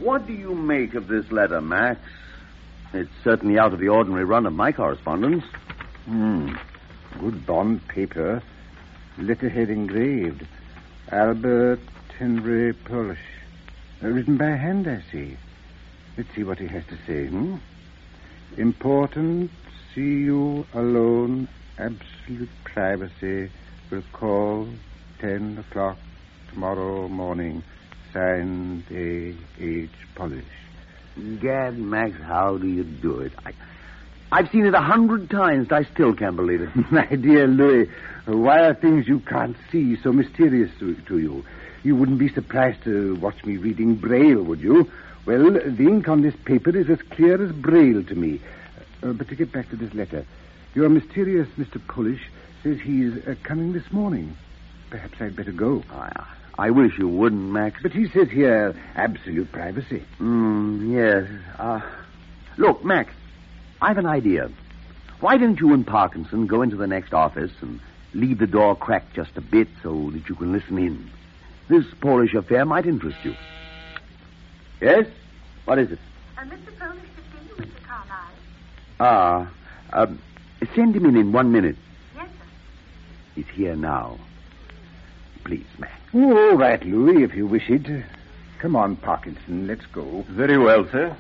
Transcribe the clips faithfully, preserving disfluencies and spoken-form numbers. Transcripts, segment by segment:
What do you make of this letter, Max? It's certainly out of the ordinary run of my correspondence. Hmm. Good bond paper. Letterhead engraved. Albert Henry Polish. Uh, written by hand, I see. Let's see what he has to say, hmm? Important. See you alone. Absolute privacy. Will call ten o'clock tomorrow morning. Signed A. H. Polish. Gad, Max, how do you do it? I, I've seen it a hundred times, and I still can't believe it. My dear Louis, why are things you can't see so mysterious to, to you? You wouldn't be surprised to watch me reading Braille, would you? Well, the ink on this paper is as clear as Braille to me. Uh, but to get back to this letter, your mysterious Mister Polish says he's uh, coming this morning. Perhaps I'd better go. I, I wish you wouldn't, Max. But he says here, absolute privacy. Mm, yes. Uh, look, Max, I've an idea. Why don't you and Parkinson go into the next office and leave the door cracked just a bit so that you can listen in? This Polish affair might interest you. Yes? What is it? Uh, Mister Polish to see you, Mister Carlyle. Ah, uh, send him in in one minute. Yes, sir. He's here now. Please, Max. Oh, all right, Louis, if you wish it. Uh, come on, Parkinson, let's go. Very well, sir.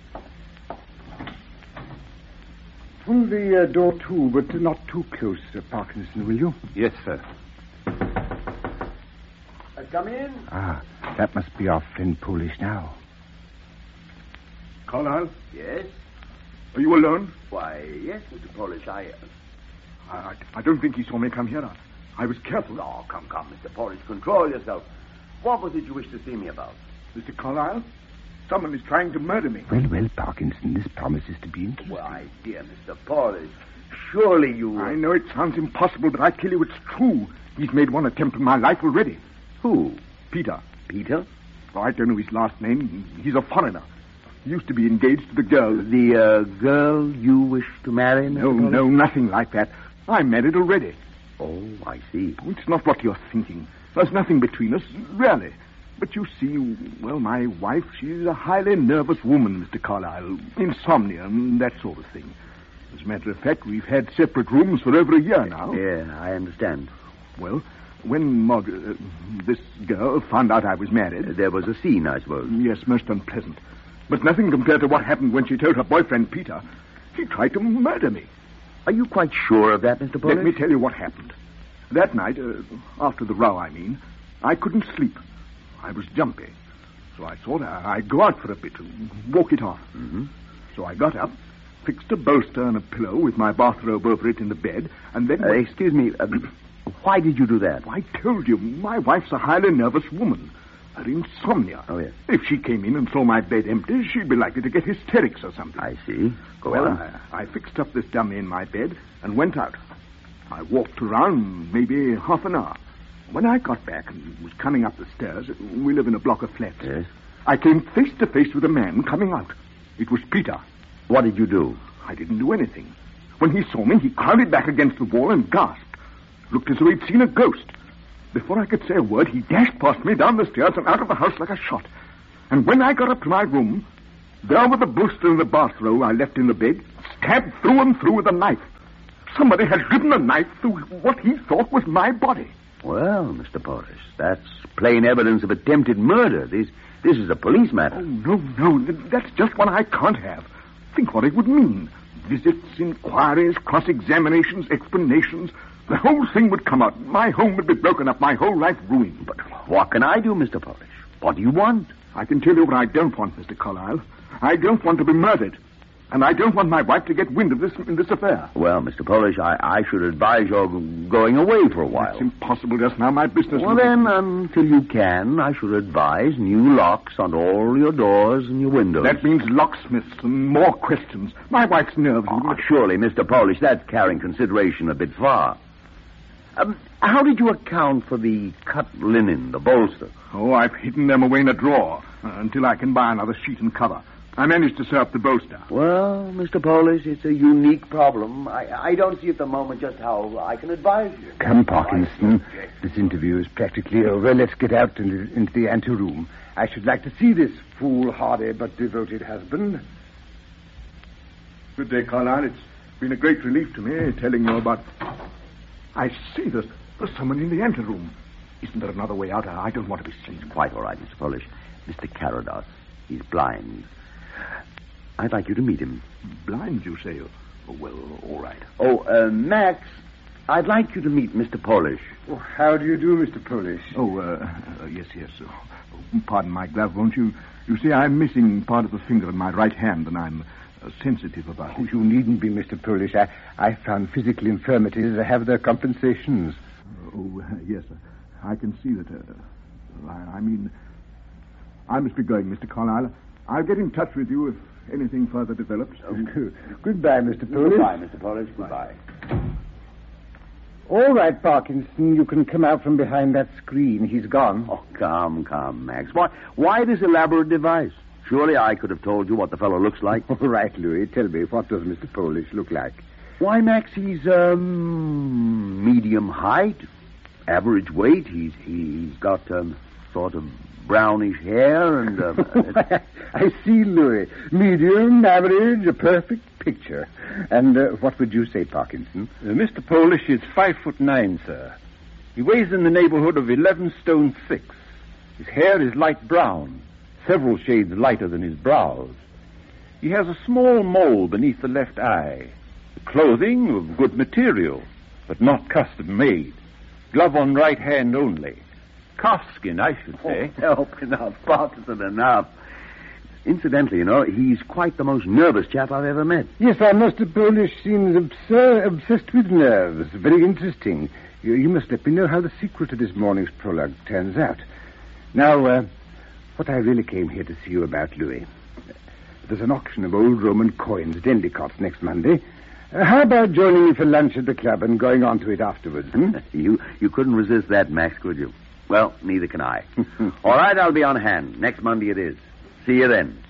Pull the uh, door to, but not too close, uh, Parkinson, will you? Yes, sir. Uh, come in. Ah, that must be our friend Polish now. Carlyle, Yes? are you alone? Why, yes, Mister Polish, I... I, I, I don't think he saw me come here. I, I was careful. Oh, come, come, Mister Polish, control yourself. What was it you wished to see me about? Mister Carlyle, someone is trying to murder me. Well, well, Parkinson, this promises to be interesting. Why, dear Mister Polish, surely you... I know it sounds impossible, but I tell you it's true. He's made one attempt on my life already. Who? Peter. Peter? Oh, I don't know his last name. He's a foreigner. He used to be engaged to the girl. The uh, girl you wish to marry, Mister No, Polish? no, nothing like that. I'm married already. Oh, I see. It's not what you're thinking. There's nothing between us, really. But you see, well, my wife, she's a highly nervous woman, Mister Carlyle. Insomnia and that sort of thing. As a matter of fact, we've had separate rooms for over a year now. Yeah, I understand. Well, when Margaret, uh, this girl found out I was married... There was a scene, I suppose. Yes, most unpleasant. But nothing compared to what happened when she told her boyfriend, Peter. She tried to murder me. Are you quite sure of that, Mister Polish? Let me tell you what happened. That night, uh, after the row, I mean, I couldn't sleep. I was jumpy. So I thought I'd go out for a bit and walk it off. Mm-hmm. So I got up, fixed a bolster and a pillow with my bathrobe over it in the bed, and then... Uh, excuse me, uh, why did you do that? I told you, my wife's a highly nervous woman. Her insomnia. Oh, yes. If she came in and saw my bed empty, she'd be likely to get hysterics or something. I see. Go well, on. I, I fixed up this dummy in my bed and went out. I walked around maybe half an hour. When I got back and was coming up the stairs, we live in a block of flats. Yes? I came face to face with a man coming out. It was Peter. What did you do? I didn't do anything. When he saw me, he crowded back against the wall and gasped. Looked as though he'd seen a ghost. Before I could say a word, he dashed past me down the stairs and out of the house like a shot. And when I got up to my room, there were the bolster and the bathrobe I left in the bed, stabbed through and through with a knife. Somebody had driven a knife through what he thought was my body. Well, Mister Polish, that's plain evidence of attempted murder. This, this is a police matter. Oh, no, no, that's just what I can't have. Think what it would mean. Visits, inquiries, cross-examinations, explanations. The whole thing would come out. My home would be broken up, my whole life ruined. But what can I do, Mister Polish? What do you want? I can tell you what I don't want, Mister Carlyle. I don't want to be murdered. And I don't want my wife to get wind of this in this affair. Well, Mister Polish, I, I should advise your going away for a while. It's impossible just now. My business... Well, then, until you can, I should advise new locks on all your doors and your windows. That means locksmiths and more questions. My wife's nerves... Oh, surely, Mister Polish, that's carrying consideration a bit far. Um, how did you account for the cut linen, the bolster? Oh, I've hidden them away in a drawer uh, until I can buy another sheet and cover. I managed to sew up the bolster. Well, Mister Polish, it's a unique problem. I, I don't see at the moment just how I can advise you. Come, Parkinson. This interview is practically over. Let's get out into, into the anteroom. I should like to see this foolhardy but devoted husband. Good day, Carlyle. It's been a great relief to me telling you about... I see there's, there's someone in the anteroom. Isn't there another way out? I don't want to be seen. It's quite all right, Mister Polish. Mister Carados. He's blind. I'd like you to meet him. Blind, you say? Oh, well, all right. Oh, uh, Max, I'd like you to meet Mister Polish. Oh, how do you do, Mister Polish? Oh, uh, uh, yes, yes. Oh, pardon my glove, won't you? You see, I'm missing part of the finger in my right hand, and I'm uh, sensitive about Oh, it. you needn't be, Mister Polish. I, I found physical infirmities have their compensations. Oh, uh, yes, uh, I can see that. Uh, I, I mean, I must be going, Mister Carlyle. I'll get in touch with you if anything further develops. Oh, good. Goodbye, Mister Polish. Goodbye, Mister Polish. Goodbye. All right, Parkinson, you can come out from behind that screen. He's gone. Oh, come, come, Max. Why, why this elaborate device? Surely I could have told you what the fellow looks like. All right, Louis. Tell me, what does Mister Polish look like? Why, Max, he's, um, medium height, average weight. He's, he's got, um, sort of brownish hair and, um... I see, Louis. Medium, average, a perfect picture. And uh, what would you say, Parkinson? Uh, Mister Polish is five foot nine, sir. He weighs in the neighborhood of eleven stone six. His hair is light brown, several shades lighter than his brows. He has a small mole beneath the left eye. Clothing of good material, but not custom made. Glove on right hand only. Calfskin, I should say. Oh, help enough, Parkinson, enough. Incidentally, you know, he's quite the most nervous chap I've ever met. Yes, our Mister Polish seems absurd, obsessed with nerves. Very interesting. You, you must let me know how the sequel to this morning's prologue turns out. Now, uh, what I really came here to see you about, Louis. There's an auction of old Roman coins at Endicott's next Monday. Uh, how about joining me for lunch at the club and going on to it afterwards? Hmm? you, you couldn't resist that, Max, could you? Well, neither can I. All right, I'll be on hand. Next Monday it is. See you then.